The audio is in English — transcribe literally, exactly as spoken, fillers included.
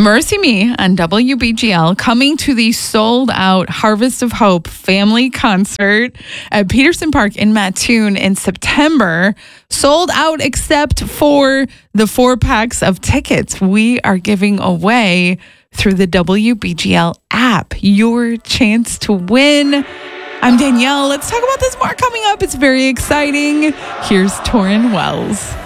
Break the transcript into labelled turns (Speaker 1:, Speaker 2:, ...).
Speaker 1: Mercy Me on W B G L, coming to the sold-out Harvest of Hope family concert at Peterson Park in Mattoon in September. Sold out except for the four packs of tickets we are giving away through the W B G L app. Your chance to win. I'm Danielle. Let's talk about this more coming up. It's very exciting. Here's Torrin Wells.